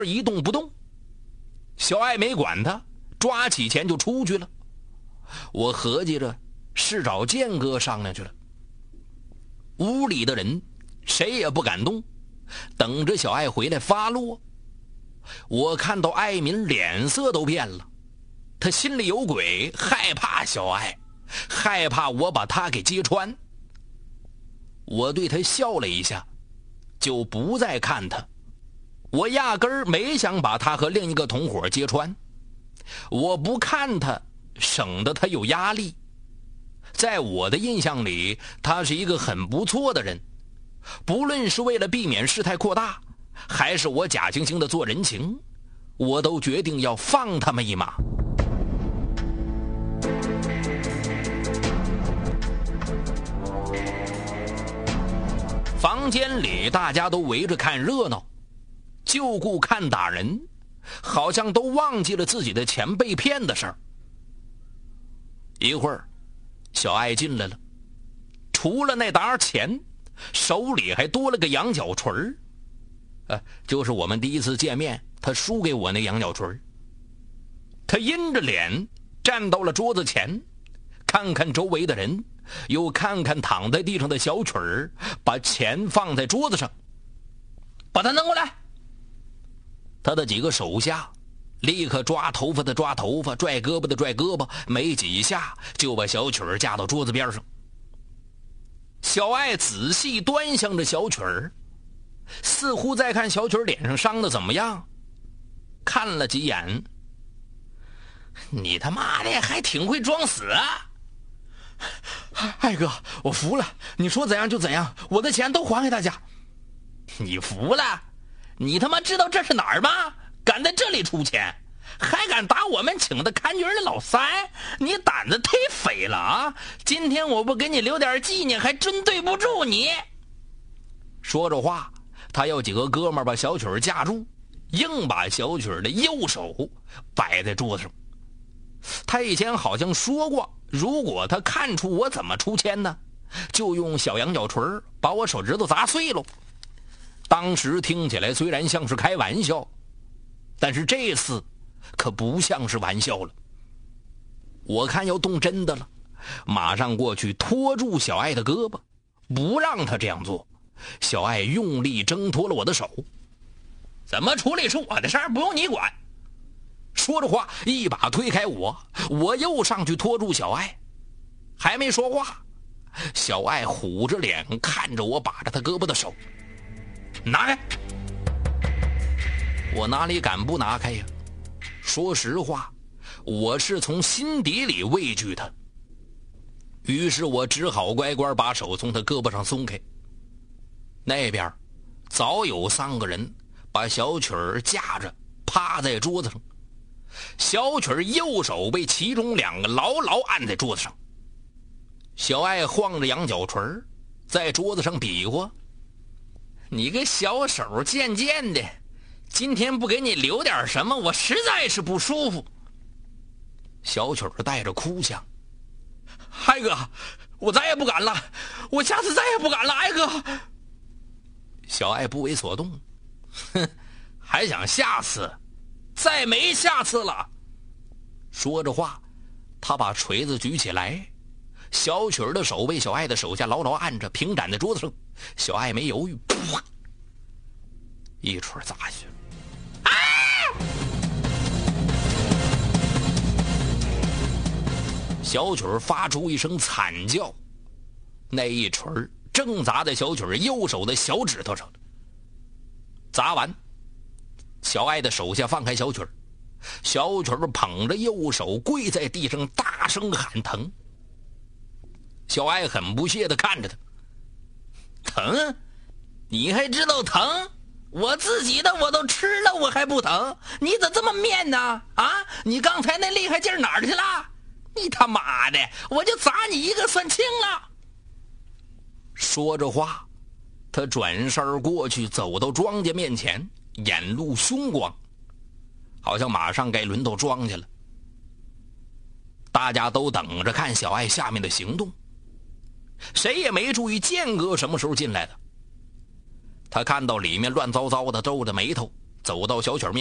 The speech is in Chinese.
一动不动。小爱没管他，抓起钱就出去了。我合计着是找建哥商量去了。屋里的人谁也不敢动，等着小爱回来发落。我看到艾民脸色都变了，他心里有鬼，害怕小爱，害怕我把他给揭穿。我对他笑了一下，就不再看他。我压根儿没想把他和另一个同伙揭穿，我不看他，省得他有压力。在我的印象里，他是一个很不错的人，不论是为了避免事态扩大，还是我假惺惺的做人情，我都决定要放他们一马。房间里大家都围着看热闹，就顾看打人，好像都忘记了自己的钱被骗的事儿。一会儿小爱进来了，除了那沓钱，手里还多了个羊角锤儿。就是我们第一次见面他输给我那羊角锤儿。他阴着脸站到了桌子前，看看周围的人，又看看躺在地上的小曲儿，把钱放在桌子上。把他弄过来。他的几个手下立刻抓头发的抓头发，拽胳膊的拽胳膊，没几下就把小曲儿架到桌子边上。小爱仔细端详着小曲儿，似乎在看小曲儿脸上伤的怎么样，看了几眼。你他妈的还挺会装死啊！ 艾哥，我服了，你说怎样就怎样，我的钱都还给大家。 你服了？你他妈知道这是哪儿吗？敢在这里出钱，还敢打我们请的看局的老三，你胆子忒肥了啊！今天我不给你留点纪念，还真对不住你。说着话，他有几个哥们把小曲儿架住，硬把小曲儿的右手摆在桌子上。他以前好像说过，如果他看出我怎么出钱呢，就用小羊角锤把我手指头砸碎了。当时听起来虽然像是开玩笑，但是这次可不像是玩笑了。我看要动真的了，马上过去拖住小爱的胳膊，不让他这样做。小爱用力挣脱了我的手。怎么处理是我的事儿，不用你管。说着话，一把推开我，我又上去拖住小爱。还没说话，小爱虎着脸看着我把着他胳膊的手。拿开！我哪里敢不拿开呀？说实话，我是从心底里畏惧他。于是我只好乖乖把手从他胳膊上松开。那边早有3个人把小曲儿架着趴在桌子上，小曲儿右手被其中2个牢牢按在桌子上。小爱晃着羊角锤在桌子上比划。你个小手贱贱的，今天不给你留点什么，我实在是不舒服。小曲儿带着哭腔。 艾哥，我再也不敢了，我下次再也不敢了，艾哥。 小爱不为所动。哼，还想下次？再没下次了。说着话，他把锤子举起来，小曲儿的手被小爱的手下牢牢按着，平展在桌子上。小爱没犹豫，噗，一锤砸下去。啊！小曲儿发出一声惨叫，那一锤正砸在小曲儿右手的小指头上。砸完，小爱的手下放开小曲儿，小曲儿捧着右手跪在地上，大声喊疼。小爱很不屑地看着他。疼？你还知道疼？我自己的我都吃了，我还不疼？你咋这么面呢？啊，你刚才那厉害劲儿哪儿去了？你他妈的，我就砸你一个算轻了。说着话，他转身过去，走到庄稼面前，眼露凶光，好像马上该轮到庄稼了。大家都等着看小爱下面的行动，谁也没注意建哥什么时候进来的。他看到里面乱糟糟的，皱着眉头， 走到小曲面